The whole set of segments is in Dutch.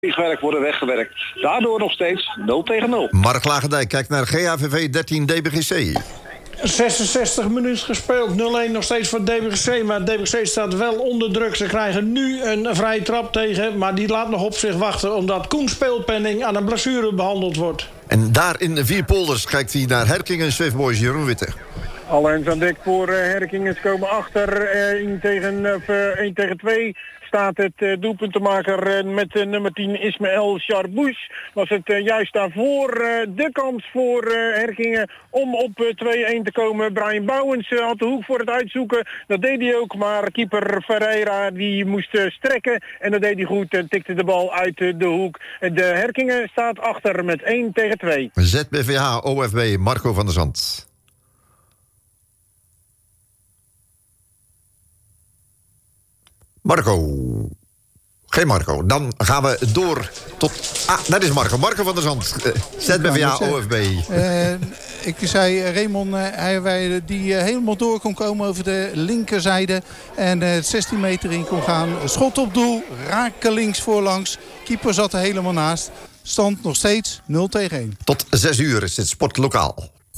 vliegwerk worden weggewerkt. Daardoor nog steeds 0-0. Mark Lagendijk kijkt naar GHVV 13 DBGC. 66 minuten gespeeld, 0-1 nog steeds voor DBGC. Maar DBGC staat wel onder druk. Ze krijgen nu een vrije trap tegen, maar die laat nog op zich wachten, omdat Koen Speelpenning aan een blessure behandeld wordt. En daar in de Vierpolders kijkt hij naar Herkingen Swiftboys Jeroen Witte. Allens aan dek voor Herkingen. Ze komen achter 1 tegen 2. Staat het doelpuntenmaker met nummer 10 Ismaël Charbouche. Was het juist daarvoor de kans voor Herkingen om op 2-1 te komen. Brian Bouwens had de hoek voor het uitzoeken. Dat deed hij ook, maar keeper Ferreira die moest strekken. En dat deed hij goed en tikte de bal uit de hoek. De Herkingen staat achter met 1 tegen 2. ZBVH OFB Marco van der Zand. Marco. Geen Marco. Dan gaan we door tot... dat is Marco. Marco van der Zand. ZBVA OFB. Ik zei Raymond Heijerweide die helemaal door kon komen over de linkerzijde. En 16 meter in kon gaan. Schot op doel. Rakelings voorlangs. Keeper zat er helemaal naast. Stand nog steeds 0-1. Tot 6 uur is dit Sportlokaal.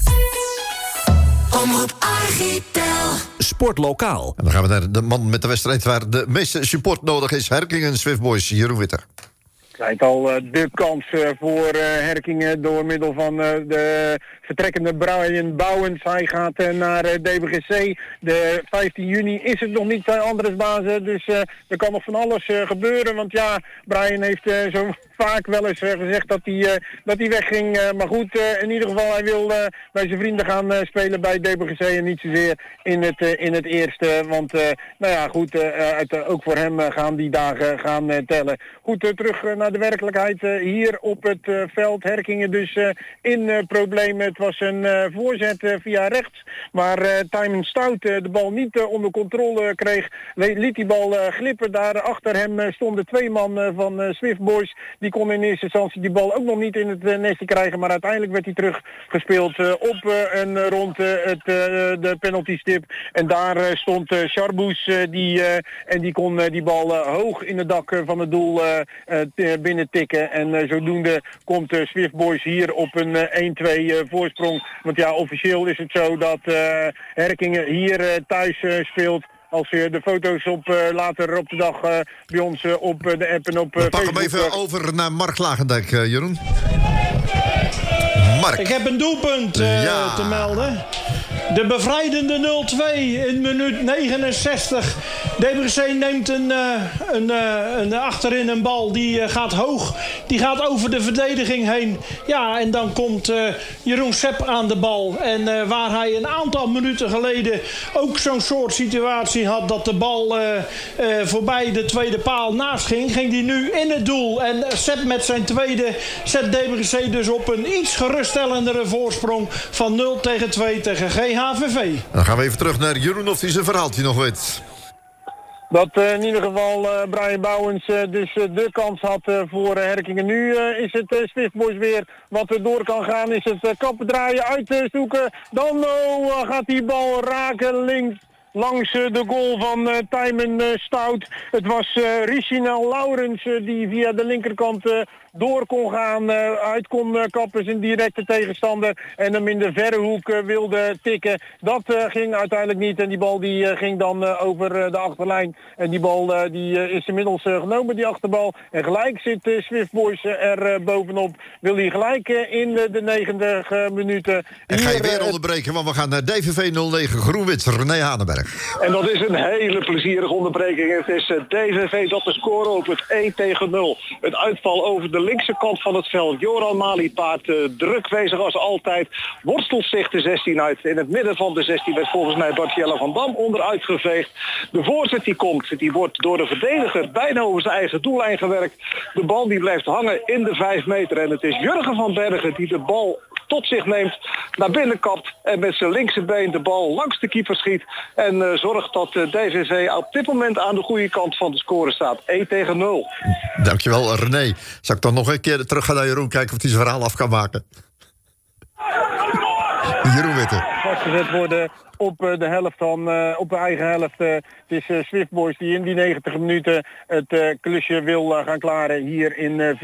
Omroep Archipel. Sportlokaal. En dan gaan we naar de man met de wedstrijd waar de meeste support nodig is. Herkingen Swiftboys, Jeroen Witte. Krijgt al de kans voor Herkingen door middel van de vertrekkende Brian Bouwens. Hij gaat naar DBGC. De 15 juni is het nog niet Andresbazen. Dus er kan nog van alles gebeuren. Want ja, Brian heeft zo vaak wel eens gezegd dat hij wegging. Maar goed, in ieder geval hij wil bij zijn vrienden gaan spelen bij DBGC. En niet zozeer in het eerste. Want nou ja, goed, ook voor hem gaan die dagen gaan tellen. Goed, terug naar de werkelijkheid hier op het veld. Herkingen dus in problemen. Het was een voorzet via rechts. Maar Tijmen Stout de bal niet onder controle kreeg. Liet die bal glippen. Daar achter hem stonden 2 man van Swift Boys. Die kon in eerste instantie die bal ook nog niet in het nestje krijgen. Maar uiteindelijk werd hij teruggespeeld op en rond de penaltystip. En daar stond Charbouche die kon die bal hoog in het dak van het doel binnen tikken. En zodoende komt Swift Boys hier op een 1-2 voorsprong. Want ja, officieel is het zo dat Herkingen hier thuis speelt. Als je de foto's later op de dag bij ons op de app en op Facebook... Pak hem even over naar Mark Lagendijk, Jeroen. Mark. Ik heb een doelpunt te melden. De bevrijdende 0-2 in minuut 69. DBGC neemt een achterin een bal. Die gaat hoog. Die gaat over de verdediging heen. Ja, en dan komt Jeroen Sepp aan de bal. En waar hij een aantal minuten geleden ook zo'n soort situatie had... dat de bal voorbij de tweede paal naast ging... ging die nu in het doel. En Sepp met zijn tweede zet DBGC dus op een iets geruststellendere voorsprong... van 0-2 tegen GHVV. Dan gaan we even terug naar Jeroen of hij zijn verhaaltje nog weet. Dat in ieder geval Brian Bouwens dus de kans had voor Herkingen. Nu is het Swift Boys weer wat er door kan gaan. Is het kappen draaien, uitzoeken. Dan gaat die bal raken links. Langs de goal van Tijmen Stout. Het was Richinel Laurens die via de linkerkant door kon gaan. Uit kon kappen zijn directe tegenstander. En hem in de verre hoek wilde tikken. Dat ging uiteindelijk niet. En die bal die ging dan over de achterlijn. En die bal die is inmiddels genomen, die achterbal. En gelijk zit Swift Boys er bovenop. Wil hij gelijk in de 90 minuten. En ga je weer onderbreken, want we gaan naar DVV 09 Groenwit, René Hanenberg. En dat is een hele plezierige onderbreking. Het is DVV dat de score op het 1-0. Het uitval over de linkse kant van het veld. Joran Maliepaard druk bezig als altijd. Worstelt zich de 16 uit. In het midden van de 16 werd volgens mij Bartjelle van Dam onderuit geveegd. De voorzet die komt, die wordt door de verdediger bijna over zijn eigen doellijn gewerkt. De bal die blijft hangen in de 5 meter. En het is Jurgen van Bergen die de bal tot zich neemt, naar binnen kapt en met zijn linkse been de bal langs de keeper schiet. En zorgt dat DVV op dit moment aan de goede kant van de score staat. 1-0. Dankjewel, René. Zal ik dan nog een keer terug gaan naar Jeroen kijken of hij zijn verhaal af kan maken? Jeroen Witte. Vastgezet worden op de helft van, op de eigen helft. Het is Swift Boys die in die 90 minuten het klusje wil gaan klaren hier in